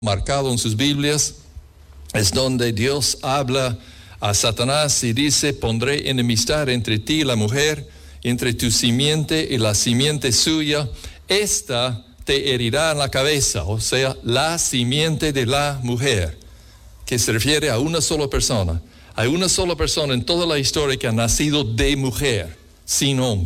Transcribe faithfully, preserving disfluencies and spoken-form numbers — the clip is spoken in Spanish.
marcado en sus Biblias, es donde Dios habla a Satanás y dice: pondré enemistad entre ti y la mujer, entre tu simiente y la simiente suya. Esta te herirá en la cabeza, o sea, la simiente de la mujer, que se refiere a una sola persona. Hay una sola persona en toda la historia que ha nacido de mujer, sin hombre.